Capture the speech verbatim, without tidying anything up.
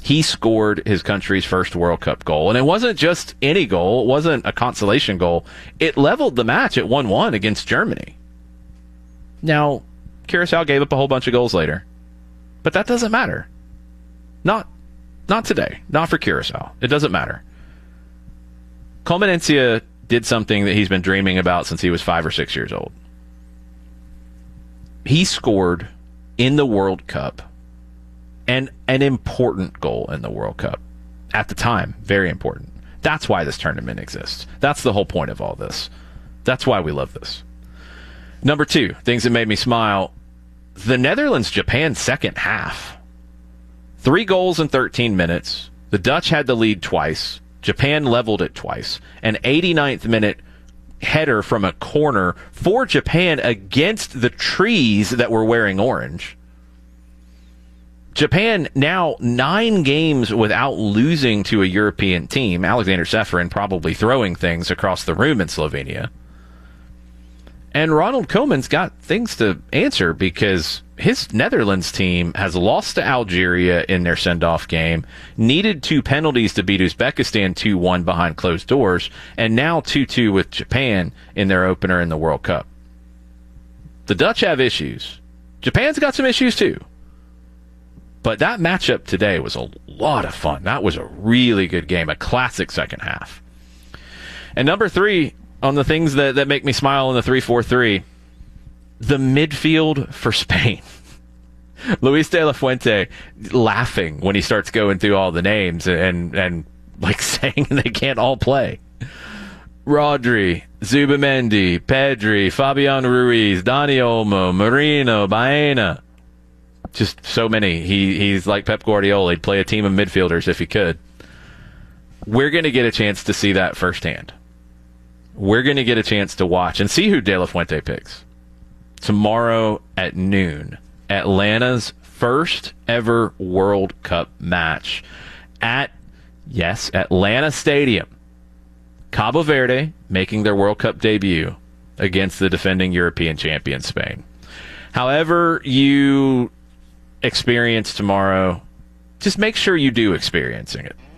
he scored his country's first World Cup goal. And it wasn't just any goal. It wasn't a consolation goal. It leveled the match at one one against Germany. Now, Curaçao gave up a whole bunch of goals later. But that doesn't matter. Not, not today. Not for Curaçao. It doesn't matter. Coleman Encia did something that he's been dreaming about since he was five or six years old. He scored in the World Cup and an important goal in the World Cup. At the time, very important. That's why this tournament exists. That's the whole point of all this. That's why we love this. Number two, things that made me smile. The Netherlands-Japan second half. Three goals in thirteen minutes. The Dutch had the lead twice. Japan leveled it twice. An eighty-ninth minute header from a corner for Japan against the trees that were wearing orange. Japan now nine games without losing to a European team. Alexander Ceferin probably throwing things across the room in Slovenia. And Ronald Koeman's got things to answer because his Netherlands team has lost to Algeria in their send-off game, needed two penalties to beat Uzbekistan two one behind closed doors, and now two two with Japan in their opener in the World Cup. The Dutch have issues. Japan's got some issues too. But that matchup today was a lot of fun. That was a really good game, a classic second half. And number three, on the things that, that make me smile in the three four three, the midfield for Spain. Luis de la Fuente laughing when he starts going through all the names and, and like saying they can't all play. Rodri, Zubamendi, Pedri, Fabian Ruiz, Dani Olmo, Merino, Baena. Just so many. He He's like Pep Guardiola. He'd play a team of midfielders if he could. We're going to get a chance to see that firsthand. We're going to get a chance to watch and see who De La Fuente picks. Tomorrow at noon, Atlanta's first ever World Cup match at, yes, Atlanta Stadium. Cabo Verde making their World Cup debut against the defending European champion Spain. However you experience tomorrow, just make sure you do experiencing it.